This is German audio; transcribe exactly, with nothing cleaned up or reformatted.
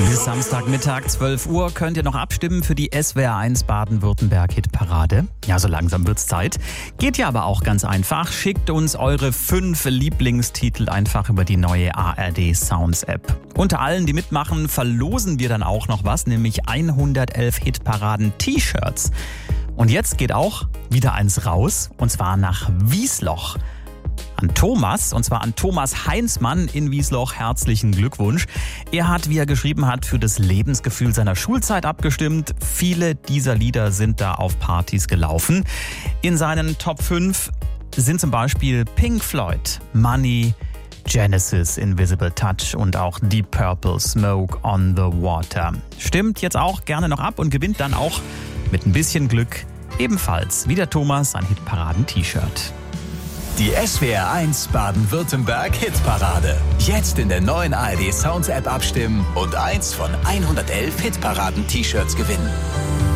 Bis Samstagmittag zwölf Uhr könnt ihr noch abstimmen für die S W R eins Baden-Württemberg-Hitparade. Ja, so langsam wird's Zeit. Geht ja aber auch ganz einfach. Schickt uns eure fünf Lieblingstitel einfach über die neue A R D Sounds App. Unter allen, die mitmachen, verlosen wir dann auch noch was, nämlich hundertelf Hitparaden-T-Shirts. Und jetzt geht auch wieder eins raus, und zwar nach Wiesloch. An Thomas, und zwar an Thomas Heinzmann in Wiesloch. Herzlichen Glückwunsch. Er hat, wie er geschrieben hat, für das Lebensgefühl seiner Schulzeit abgestimmt. Viele dieser Lieder sind da auf Partys gelaufen. In seinen Top fünf sind zum Beispiel Pink Floyd, Money, Genesis, Invisible Touch und auch Deep Purple, Smoke on the Water. Stimmt jetzt auch gerne noch ab und gewinnt dann auch mit ein bisschen Glück ebenfalls wie der Thomas ein Hitparaden-T-Shirt. Die S W R eins Baden-Württemberg Hitparade. Jetzt in der neuen A R D Sounds App abstimmen und eins von hundertelf Hitparaden-T-Shirts gewinnen.